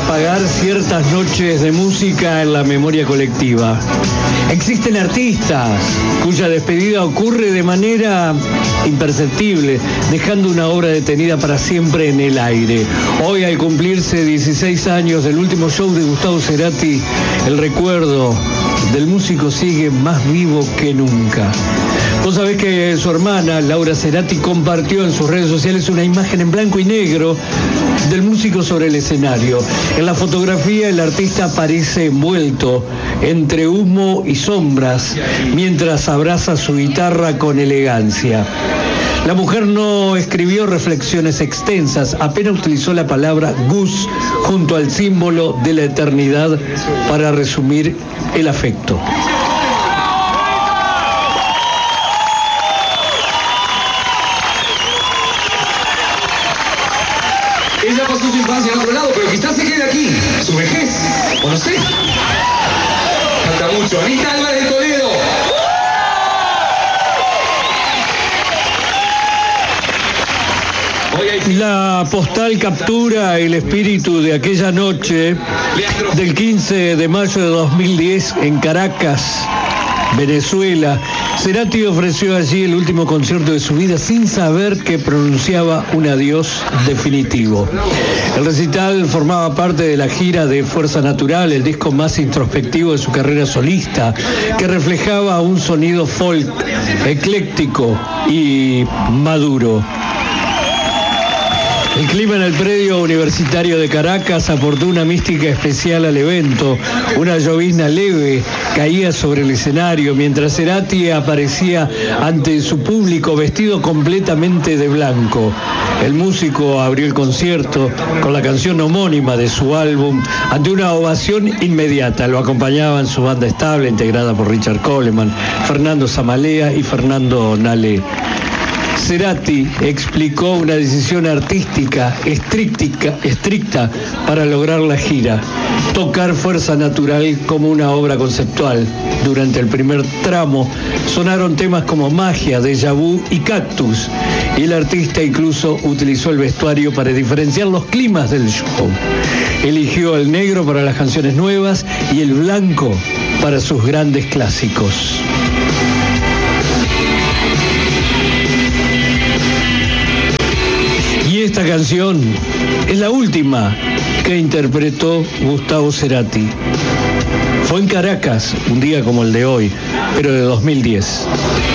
apagar ciertas noches de música en la memoria colectiva. Existen artistas cuya despedida ocurre de manera imperceptible, dejando una obra detenida para siempre en el aire. Hoy, al cumplirse 16 años del último show de Gustavo Cerati, el recuerdo del músico sigue más vivo que nunca. Vos sabés que su hermana, Laura Cerati, compartió en sus redes sociales una imagen en blanco y negro del músico sobre el escenario. En la fotografía, el artista aparece envuelto entre humo y sombras, mientras abraza su guitarra con elegancia. La mujer no escribió reflexiones extensas, apenas utilizó la palabra Gus junto al símbolo de la eternidad para resumir el afecto. Ella pasó su infancia en otro lado, pero quizás se quede aquí, su vejez, o no sé. Falta mucho. Anita Álvarez de Toledo. La postal captura el espíritu de aquella noche del 15 de mayo de 2010 en Caracas, Venezuela. Cerati ofreció allí el último concierto de su vida sin saber que pronunciaba un adiós definitivo. El recital formaba parte de la gira de Fuerza Natural, el disco más introspectivo de su carrera solista, que reflejaba un sonido folk, ecléctico y maduro. El clima en el predio universitario de Caracas aportó una mística especial al evento. Una llovizna leve caía sobre el escenario mientras Cerati aparecía ante su público vestido completamente de blanco. El músico abrió el concierto con la canción homónima de su álbum ante una ovación inmediata. Lo acompañaban su banda estable integrada por Richard Coleman, Fernando Zamalea y Fernando Nalé. Cerati explicó una decisión artística estricta para lograr la gira, tocar Fuerza Natural como una obra conceptual. Durante el primer tramo sonaron temas como Magia, Déjà Vu y Cactus, y el artista incluso utilizó el vestuario para diferenciar los climas del show. Eligió el negro para las canciones nuevas y el blanco para sus grandes clásicos. Esta canción es la última que interpretó Gustavo Cerati. Fue en Caracas, un día como el de hoy, pero de 2010.